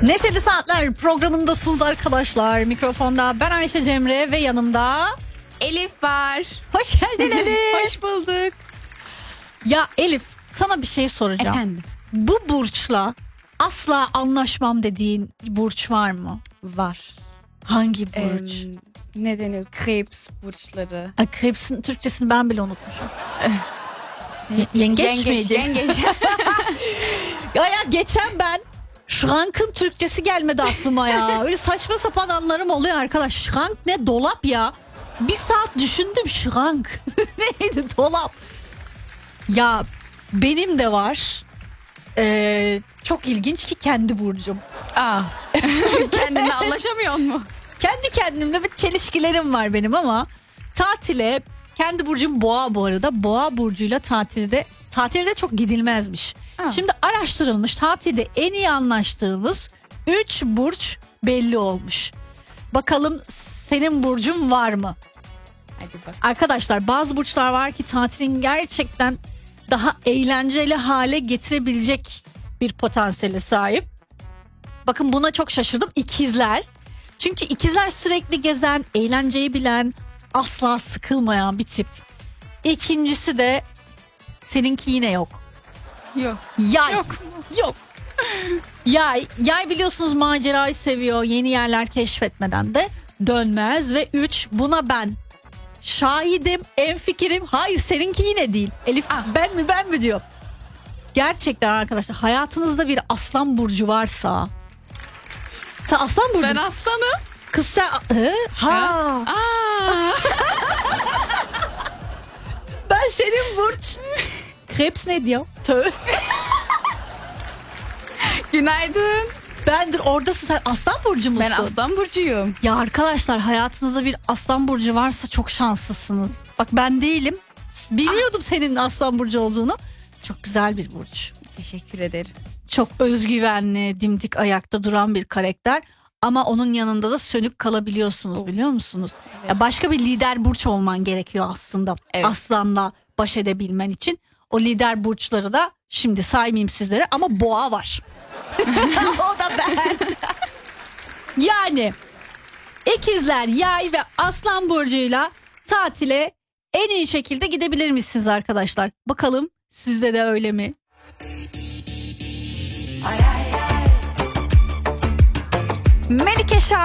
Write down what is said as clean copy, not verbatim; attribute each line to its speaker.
Speaker 1: Neşeli Saatler programındasınız arkadaşlar. Mikrofonda ben Ayşe Cemre ve yanımda
Speaker 2: Elif var.
Speaker 1: hoş geldin Elif.
Speaker 2: Hoş bulduk.
Speaker 1: Ya Elif, sana bir şey soracağım.
Speaker 2: Efendim?
Speaker 1: Bu burçla asla anlaşmam dediğin bir burç var mı?
Speaker 2: Var.
Speaker 1: Hangi burç?
Speaker 2: Ne deniyor? Krebs burçları.
Speaker 1: Krebs'in Türkçesini ben bile unutmuşum. Yengeç miydi?
Speaker 2: Yengeç.
Speaker 1: Ya geçen ben Schrank'ın Türkçesi gelmedi aklıma ya. Öyle saçma sapan anlarım oluyor arkadaş. Schrank ne? Dolap ya. Bir saat düşündüm Schrank. Neydi dolap? Ya benim de var. Çok ilginç ki kendi burcum.
Speaker 2: Aa. Kendinle anlaşamıyor mu?
Speaker 1: Kendi kendimle bir çelişkilerim var benim ama tatile kendi burcum Boğa bu arada. Boğa burcuyla tatilde çok gidilmezmiş.
Speaker 2: Aa.
Speaker 1: Şimdi araştırılmış, tatilde en iyi anlaştığımız 3 burç belli olmuş. Bakalım senin burcun var mı?
Speaker 2: Hadi bak.
Speaker 1: Arkadaşlar bazı burçlar var ki tatilin gerçekten daha eğlenceli hale getirebilecek bir potansiyele sahip. Bakın buna çok şaşırdım. İkizler. Çünkü ikizler sürekli gezen, eğlenceyi bilen, asla sıkılmayan bir tip. İkincisi de seninki yine yok.
Speaker 2: Yok.
Speaker 1: Yay.
Speaker 2: Yok.
Speaker 1: Yok. Yay biliyorsunuz macerayı seviyor. Yeni yerler keşfetmeden de dönmez. Ve 3, buna ben şahidim, enfikirim. Hayır, seninki yine değil. Elif ben mi diyor. Gerçekten arkadaşlar, hayatınızda bir aslan burcu varsa. Sen aslan burcu.
Speaker 2: Ben aslanım.
Speaker 1: Kız sen
Speaker 2: Aa.
Speaker 1: Ben senin burç. Krebs ne diyor?
Speaker 2: Günaydın.
Speaker 1: Bendir, oradasın sen, aslan burcu musun?
Speaker 2: Ben aslan burcuyum.
Speaker 1: Ya arkadaşlar, hayatınızda bir aslan burcu varsa çok şanslısınız. Bak ben değilim. Bilmiyordum senin aslan burcu olduğunu. Çok güzel bir burç.
Speaker 2: Teşekkür ederim.
Speaker 1: Çok özgüvenli, dimdik ayakta duran bir karakter. Ama onun yanında da sönük kalabiliyorsunuz, biliyor musunuz?
Speaker 2: Evet.
Speaker 1: Ya başka bir lider burç olman gerekiyor aslında.
Speaker 2: Evet.
Speaker 1: Aslanla baş edebilmen için. O lider burçları da şimdi saymayayım sizlere ama boğa var. O da ben. Yani ikizler, yay ve aslan burcuyla tatile en iyi şekilde gidebilir misiniz arkadaşlar? Bakalım sizde de öyle mi? Melike Şahin